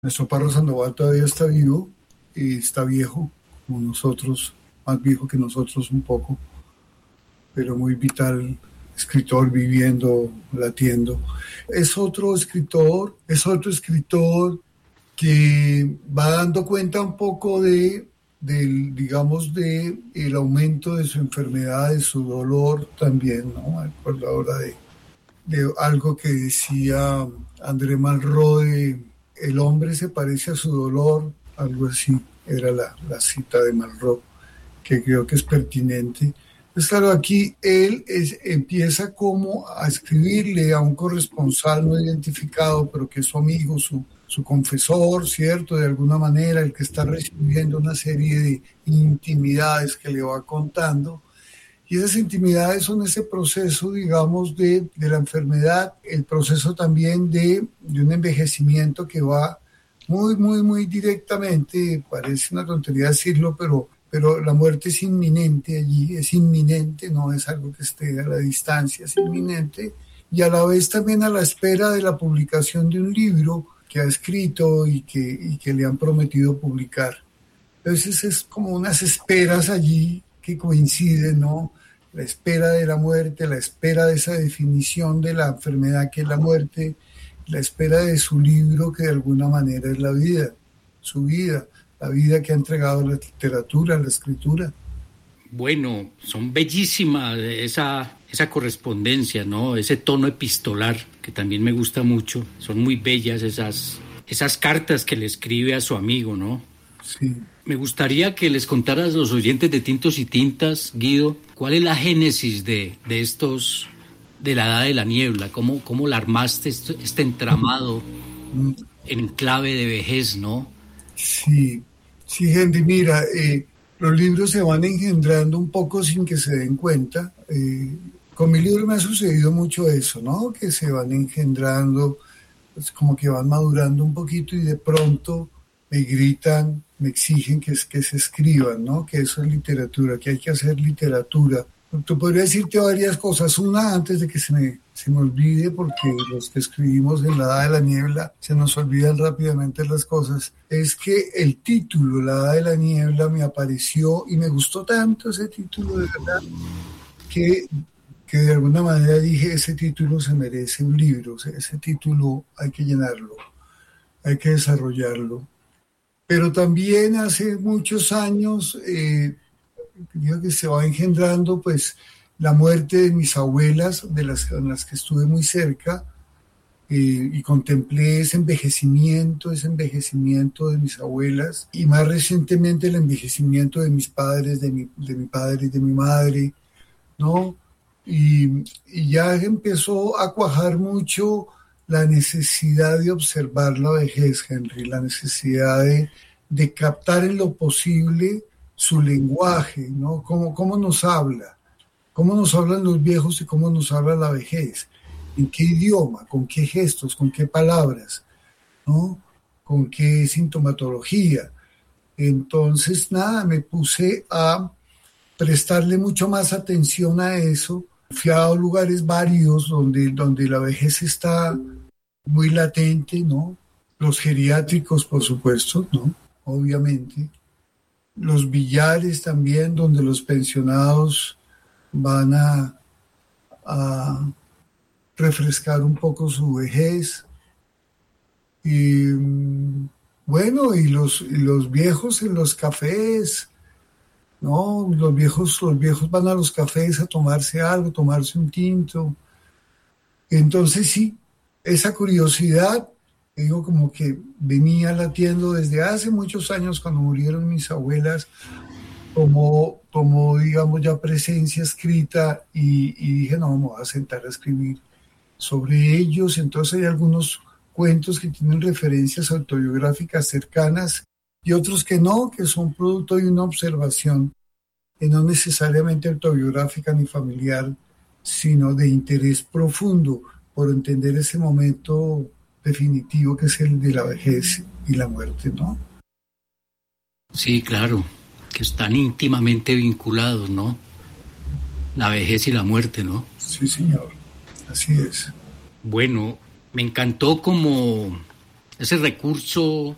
Nuestro Parro Sandoval todavía está vivo y está viejo, como nosotros, más viejo que nosotros un poco, pero muy vital, escritor viviendo, latiendo. Es otro escritor que va dando cuenta un poco digamos, de el aumento de su enfermedad, de su dolor también, ¿no? Me acuerdo ahora de algo que decía André Malraux, el hombre se parece a su dolor, algo así, era la cita de Malraux, que creo que es pertinente. Pues claro, aquí él empieza como a escribirle a un corresponsal no identificado, pero que es su amigo, su confesor, ¿cierto? De alguna manera, el que está recibiendo una serie de intimidades que le va contando. Y esas intimidades son ese proceso, digamos, de la enfermedad, el proceso también de un envejecimiento que va muy, muy, muy directamente, parece una tontería decirlo, pero la muerte es inminente allí, es inminente, no es algo que esté a la distancia, es inminente, y a la vez también a la espera de la publicación de un libro que ha escrito y que le han prometido publicar. Entonces es como unas esperas allí que coinciden, ¿no? La espera de la muerte, la espera de esa definición de la enfermedad que es la muerte, la espera de su libro que de alguna manera es la vida, su vida, la vida que ha entregado la literatura, la escritura. Bueno, son bellísimas esa correspondencia, ¿no? Ese tono epistolar que también me gusta mucho. Son muy bellas esas cartas que le escribe a su amigo, ¿no? Sí. Me gustaría que les contaras a los oyentes de Tintos y Tintas, Guido, cuál es la génesis de la Edad de la Niebla, cómo la armaste este entramado en clave de vejez, ¿no? Sí, sí, Henry, mira, los libros se van engendrando un poco sin que se den cuenta. Con mi libro me ha sucedido mucho eso, ¿no? Que se van engendrando, pues como que van madurando un poquito y de pronto me gritan, me exigen que se escriban, ¿no? Que eso es literatura, que hay que hacer literatura. Tú podría decirte varias cosas. Una, antes de que se me olvide, porque los que escribimos en La Edad de la Niebla se nos olvidan rápidamente las cosas, es que el título, La Edad de la Niebla, me apareció y me gustó tanto ese título, de verdad, que de alguna manera dije, ese título se merece un libro, ese título hay que llenarlo, hay que desarrollarlo. Pero también hace muchos años, digo que se va engendrando pues la muerte de mis abuelas, con las que estuve muy cerca, y contemplé ese envejecimiento de mis abuelas, y más recientemente el envejecimiento de mis padres, de mi padre y de mi madre, ¿no? Y ya empezó a cuajar mucho la necesidad de observar la vejez, Henry, la necesidad de captar en lo posible su lenguaje, ¿no? Cómo nos habla, cómo nos hablan los viejos y cómo nos habla la vejez, en qué idioma, con qué gestos, con qué palabras, ¿no? Con qué sintomatología. Entonces, nada, me puse a prestarle mucho más atención a eso. Fui a lugares varios donde la vejez está muy latente, ¿no? Los geriátricos, por supuesto, ¿no? Obviamente. Los billares también, donde los pensionados van a refrescar un poco su vejez. Y bueno, y los viejos en los cafés, ¿no? Los viejos van a los cafés a tomarse algo, tomarse un tinto. Entonces sí, esa curiosidad, digo, como que venía latiendo desde hace muchos años, cuando murieron mis abuelas, tomó digamos, ya presencia escrita, y dije, no, me voy a sentar a escribir sobre ellos. Entonces hay algunos cuentos que tienen referencias autobiográficas cercanas y otros que no, que son producto de una observación, no necesariamente autobiográfica ni familiar, sino de interés profundo por entender ese momento definitivo que es el de la vejez y la muerte, ¿no? Sí, claro, que están íntimamente vinculados, ¿no? La vejez y la muerte, ¿no? Sí, señor, así es. Bueno, me encantó como ese recurso